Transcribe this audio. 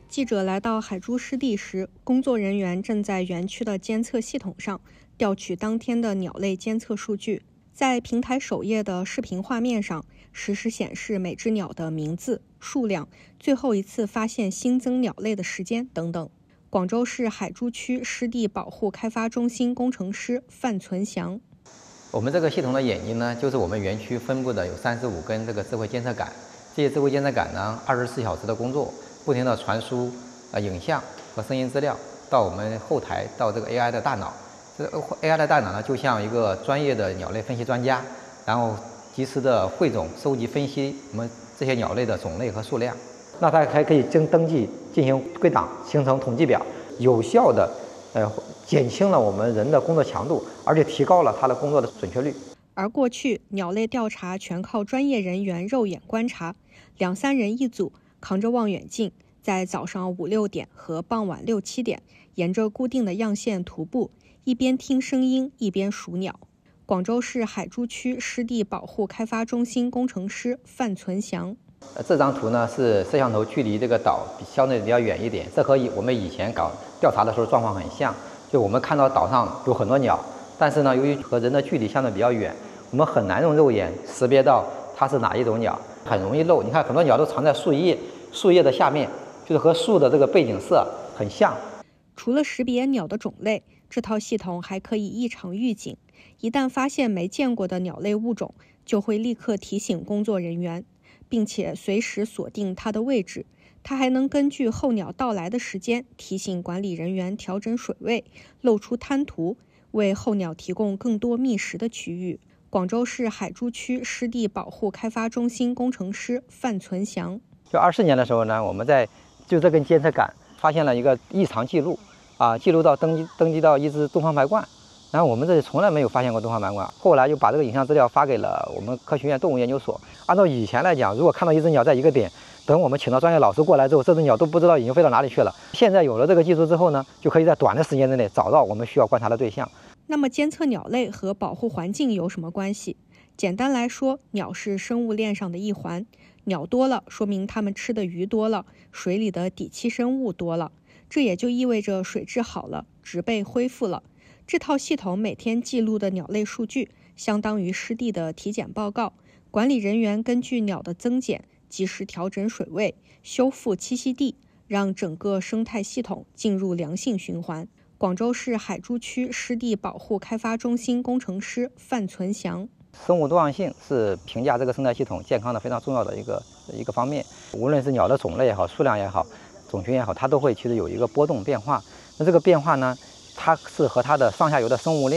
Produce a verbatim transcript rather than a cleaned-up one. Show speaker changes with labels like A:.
A: 记者来到海珠湿地时，工作人员正在园区的监测系统上调取当天的鸟类监测数据。在平台首页的视频画面上，实时显示每只鸟的名字、数量、最后一次发现新增鸟类的时间等等。广州市海珠区湿地保护开发中心工程师范存祥：
B: 我们这个系统的眼睛呢，就是我们园区分布的有三十五根这个智慧监测杆。这些智慧监测杆呢，二十四小时的工作，不停地传输呃影像和声音资料到我们后台，到这个 A I 的大脑。这个 A I 的大脑呢，就像一个专业的鸟类分析专家，然后及时的汇总、收集、分析我们这些鸟类的种类和数量。那它还可以经登记进行归档，形成统计表，有效的呃减轻了我们人的工作强度，而且提高了它的工作的准确率。
A: 而过去鸟类调查全靠专业人员肉眼观察，两三人一组，扛着望远镜，在早上五六点和傍晚六七点，沿着固定的样线徒步，一边听声音一边数鸟。广州市海珠区湿地保护开发中心工程师范存祥：
B: 这张图呢是摄像头距离这个岛相对比较远一点，这和我们以前搞调查的时候状况很像。就我们看到岛上有很多鸟，但是呢，由于和人的距离相对比较远，我们很难用肉眼识别到它是哪一种鸟，很容易漏。你看，很多鸟都藏在树叶、树叶的下面，就是和树的这个背景色很像。
A: 除了识别鸟的种类，这套系统还可以异常预警，一旦发现没见过的鸟类物种，就会立刻提醒工作人员，并且随时锁定它的位置。它还能根据候鸟到来的时间，提醒管理人员调整水位，露出滩涂，为候鸟提供更多觅食的区域。广州市海珠区湿地保护开发中心工程师范存祥：
B: 就二四年的时候呢，我们在就这根监测杆发现了一个异常记录，啊，记录到登记登记到一只东方白鹳，然后我们这里从来没有发现过东方白鹳，后来就把这个影像资料发给了我们科学院动物研究所。按照以前来讲，如果看到一只鸟在一个点，等我们请到专业老师过来之后，这只鸟都不知道已经飞到哪里去了。现在有了这个技术之后呢，就可以在短的时间之内找到我们需要观察的对象。
A: 那么监测鸟类和保护环境有什么关系？简单来说，鸟是生物链上的一环，鸟多了，说明它们吃的鱼多了，水里的底栖生物多了，这也就意味着水质好了，植被恢复了。这套系统每天记录的鸟类数据，相当于湿地的体检报告，管理人员根据鸟的增减，及时调整水位，修复栖息地，让整个生态系统进入良性循环。广州市海珠区湿地保护开发中心工程师范存祥：
B: 生物多样性是评价这个生态系统健康的非常重要的一个一个方面，无论是鸟的种类也好，数量也好，种群也好，它都会其实有一个波动变化。那这个变化呢，它是和它的上下游的生物链